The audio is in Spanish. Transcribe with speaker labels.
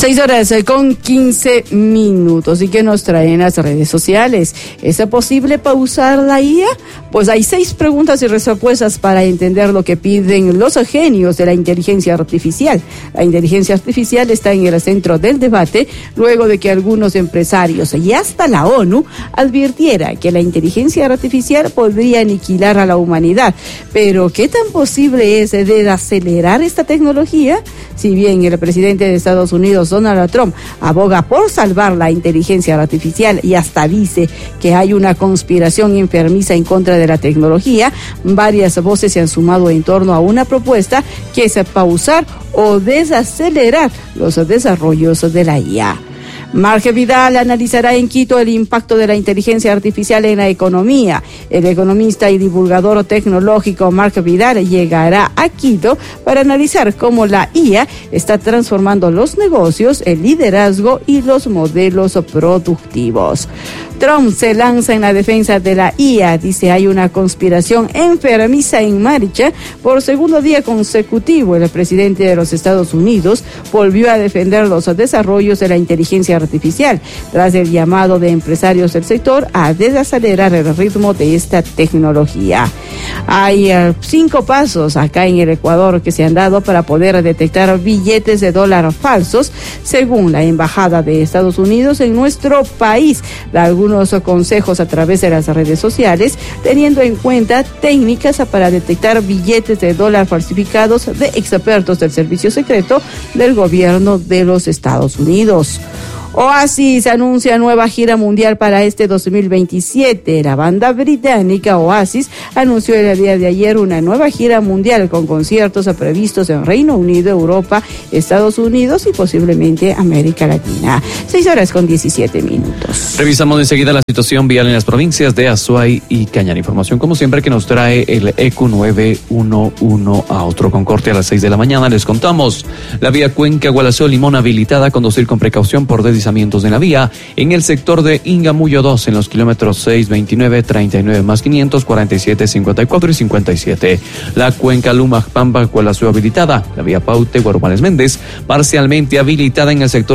Speaker 1: 6:15. ¿Y qué nos traen las redes sociales? ¿Es posible pausar la IA? Pues hay 6 preguntas y respuestas para entender lo que piden los genios de la inteligencia artificial. La inteligencia artificial está en el centro del debate luego de que algunos empresarios y hasta la ONU advirtiera que la inteligencia artificial podría aniquilar a la humanidad. Pero ¿qué tan posible es de acelerar esta tecnología? Si bien el presidente de Estados Unidos, Donald Trump, aboga por salvar la inteligencia artificial y hasta dice que hay una conspiración enfermiza en contra de la tecnología, varias voces se han sumado en torno a una propuesta que es pausar o desacelerar los desarrollos de la IA. Mark Vidal analizará en Quito el impacto de la inteligencia artificial en la economía. El economista y divulgador tecnológico Mark Vidal llegará a Quito para analizar cómo la IA está transformando los negocios, el liderazgo y los modelos productivos. Trump se lanza en la defensa de la IA, dice hay una conspiración enfermiza en marcha. Por segundo día consecutivo, el presidente de los Estados Unidos volvió a defender los desarrollos de la inteligencia artificial, tras el llamado de empresarios del sector a desacelerar el ritmo de esta tecnología. Hay 5 pasos acá en el Ecuador que se han dado para poder detectar billetes de dólar falsos, según la Embajada de Estados Unidos en nuestro país. Algunos consejos a través de las redes sociales, teniendo en cuenta técnicas para detectar billetes de dólar falsificados de expertos del servicio secreto del gobierno de los Estados Unidos. Oasis anuncia nueva gira mundial para este 2027. La banda británica Oasis anunció el día de ayer una nueva gira mundial con conciertos previstos en Reino Unido, Europa, Estados Unidos y posiblemente América Latina. 6:17.
Speaker 2: Revisamos enseguida la situación vial en las provincias de Azuay y Cañar. Información como siempre que nos trae el ECU 911 a otro con corte a las 6 de la mañana. Les contamos la vía Cuenca Gualaceo Limón habilitada a conducir con precaución por deslizamientos en la vía en el sector de Ingamullo 2 en los kilómetros 6, 29, 39 más 500, 47, 54 y 57. La Cuenca Lumac Pampa Gualaceo habilitada. La vía Paute Guarumales Méndez parcialmente habilitada en el sector